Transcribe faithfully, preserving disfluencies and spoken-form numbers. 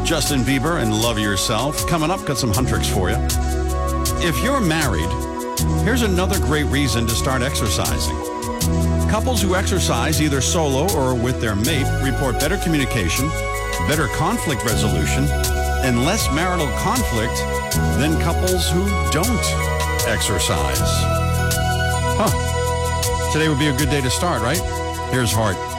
Justin Bieber and Love Yourself. Coming up, got some hunt tricks for you. If you're married, here's another great reason to start exercising. Couples who exercise either solo or with their mate report better communication, better conflict resolution, and less marital conflict than couples who don't exercise. Huh. Today would be a good day to start, right? Here's Hart.